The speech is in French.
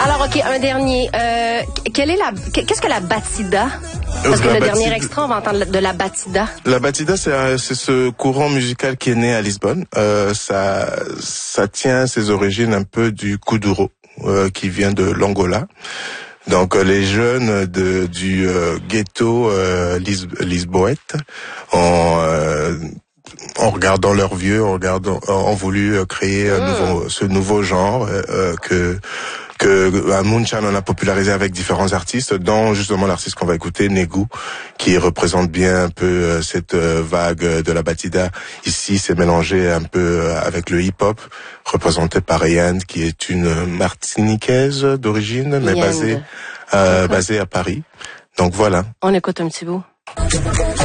Alors, OK, un dernier. Qu'est-ce que la batida? Parce que le dernier extrait, on va entendre de la batida. La batida, c'est ce courant musical qui est né à Lisbonne. Ça tient ses origines un peu du kuduro, qui vient de l'Angola. Donc les jeunes du ghetto lisboète en regardant leurs vieux, ont voulu créer ce nouveau genre que Moonshine en a popularisé avec différents artistes, dont justement l'artiste qu'on va écouter, Negu, qui représente bien un peu cette vague de la batida. Ici, c'est mélangé un peu avec le hip-hop, représenté par Yand, qui est une Martiniquaise d'origine, mais basée à Paris. Donc voilà. On écoute un petit bout.